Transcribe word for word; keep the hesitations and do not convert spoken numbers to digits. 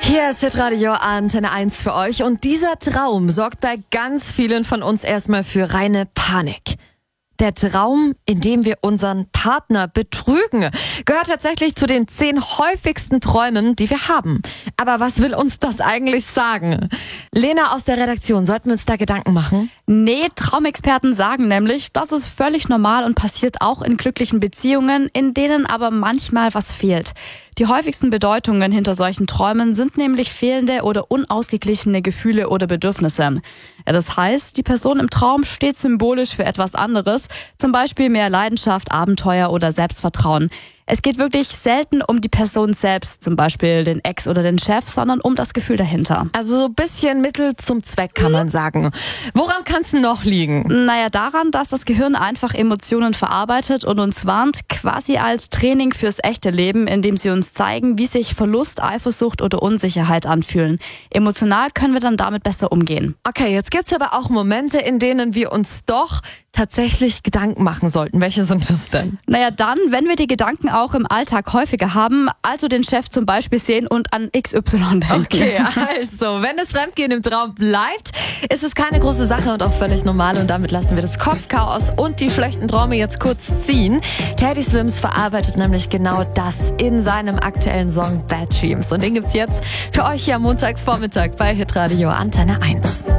Hier ist Hitradio Antenne eins für euch und dieser Traum sorgt bei ganz vielen von uns erstmal für reine Panik. Der Traum, in dem wir unseren Partner betrügen, gehört tatsächlich zu den zehn häufigsten Träumen, die wir haben. Aber was will uns das eigentlich sagen? Lena aus der Redaktion, sollten wir uns da Gedanken machen? Nee, Traumexperten sagen nämlich, das ist völlig normal und passiert auch in glücklichen Beziehungen, in denen aber manchmal was fehlt. Die häufigsten Bedeutungen hinter solchen Träumen sind nämlich fehlende oder unausgeglichene Gefühle oder Bedürfnisse. Ja, das heißt, die Person im Traum steht symbolisch für etwas anderes, zum Beispiel mehr Leidenschaft, Abenteuer oder Selbstvertrauen. Es geht wirklich selten um die Person selbst, zum Beispiel den Ex oder den Chef, sondern um das Gefühl dahinter. Also so ein bisschen Mittel zum Zweck, kann man sagen. Woran kann es noch liegen? Naja, daran, dass das Gehirn einfach Emotionen verarbeitet und uns warnt, quasi als Training fürs echte Leben, indem sie uns zeigen, wie sich Verlust, Eifersucht oder Unsicherheit anfühlen. Emotional können wir dann damit besser umgehen. Okay, jetzt gibt's aber auch Momente, in denen wir uns doch tatsächlich Gedanken machen sollten. Welche sind das denn? Naja, dann, wenn wir die Gedanken auch im Alltag häufiger haben, also den Chef zum Beispiel sehen und an X Y denken. Okay, also, wenn das Fremdgehen im Traum bleibt, ist es keine große Sache und auch völlig normal und damit lassen wir das Kopfchaos und die schlechten Träume jetzt kurz ziehen. Teddy Swims verarbeitet nämlich genau das in seinem aktuellen Song Bad Dreams und den gibt's jetzt für euch hier am Montagvormittag bei Hitradio Antenne eins.